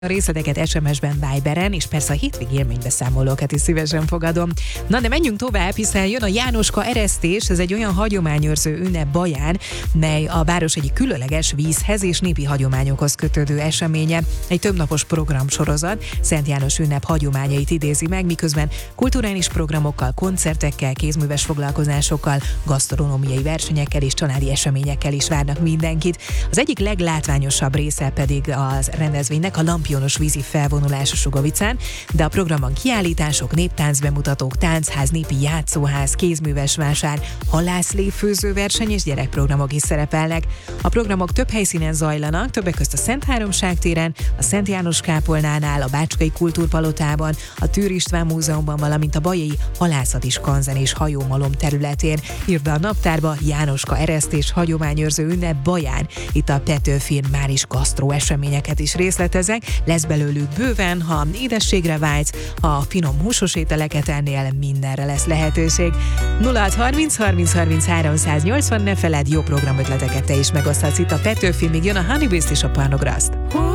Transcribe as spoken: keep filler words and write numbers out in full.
A részleteket es em es-ben, Viberen, és persze a hétvégi élménybeszámolókat is szívesen fogadom. Na de menjünk tovább, hiszen jön a Jánoska eresztés, ez egy olyan hagyományőrző ünnep Baján, mely a város egyik különleges vízhez és népi hagyományokhoz kötődő eseménye. Egy többnapos programsorozat Szent János ünnep hagyományait idézi meg, miközben kulturális programokkal, koncertekkel, kézműves foglalkozásokkal, gasztronómiai versenyekkel és családi eseményekkel is várnak mindenkit. Az egyik leglátványosabb része pedig az rendezvénynek a lampionos vízi felvonulás a Sugovicán, de a programban kiállítások, néptáncbemutatók, táncház, népi játszóház, kézműves vásár, halászléfőzőverseny és gyerekprogramok is szerepelnek. A programok több helyszínen zajlanak, többek közt a Szent Háromság téren, a Szent János kápolnánál, a Bácskai Kultúrpalotában, a Tűr István Múzeumban, valamint a Bajai Halászati Skanzen és hajómalom területén. Írta a naptárba Jánoska eresztés hagyományőrző ünnep Baján. Itt a Petőfin már is gasztró eseményeket is részletezek, lesz belőlük bőven, ha édességre vágysz, ha finom húsos ételeket ennél, mindenre lesz lehetőség. nulla hat harminc harminc harminc háromszáznyolcvan, ne feledd, jó programötleteket te is megoszthatsz itt a Petőfin, míg jön a Honey Beast és a Pornograszt.